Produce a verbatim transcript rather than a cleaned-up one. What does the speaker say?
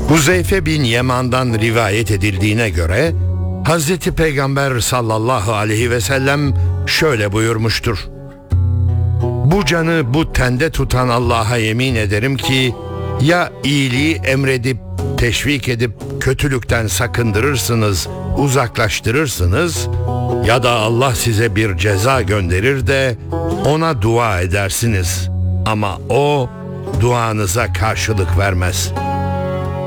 Huzeyfe bin Yeman'dan rivayet edildiğine göre Hazreti Peygamber sallallahu aleyhi ve sellem şöyle buyurmuştur: bu canı bu tende tutan Allah'a yemin ederim ki ya iyiliği emredip teşvik edip kötülükten sakındırırsınız, uzaklaştırırsınız, ya da Allah size bir ceza gönderir de ona dua edersiniz ama o duanıza karşılık vermez.